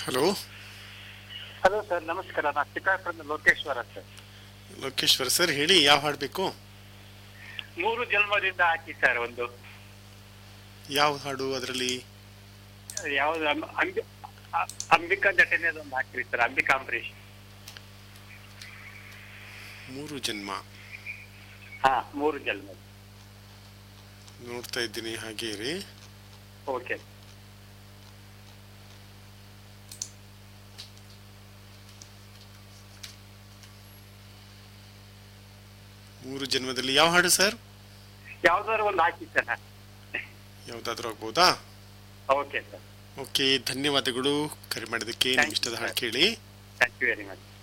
Hello hello sir, ನಮಸ್ಕಾರ. ನಾನು ಚಿಕ್ಕಾಪುರದ Lokeshwara sir. Lokeshwar sir, ಹೇಳಿ ಯಾವ ಹಾಡು ಬೇಕು? 3 ಜನ್ಮದಿಂದ ಹಾಕಿ ಸರ್. ಒಂದು ಯಾವ ಹಾಡು ಅದರಲ್ಲಿ? ಯಾವ್ದು ಅಂಬಿಕಾ ಜಟನೆದೊಂದು ಹಾಕ್ರಿ ಸರ್. ಅಂಬಿಕಾ ಅಂಬರೀಶ್. 3 ಜನ್ಮ. ಹಾ, 3 ಜನ್ಮ. ನೋಡ್ತಾ ಇದ್ದೀನಿ, ಹಾಗೆ ರೀ. ಓಕೆ. 3 ಜನ್ಮದಲ್ಲಿ ಯಾವ ಹಾಡು ಸರ್? ಯಾವ್ದಾದ್ರು ಒಂದು ಹಾಕಿ ಸರ್. ಯಾವ್ದಾದ್ರು ಆಗ್ಬೋದಾ? Okay sir. ಓಕೆ, ಧನ್ಯವಾದಗಳು ಕರೆ ಮಾಡೋದಕ್ಕೆ. ನಿಮ್ಗೆ ಇಷ್ಟದ ಹಾಡು ಕೇಳಿ. Thank you very much.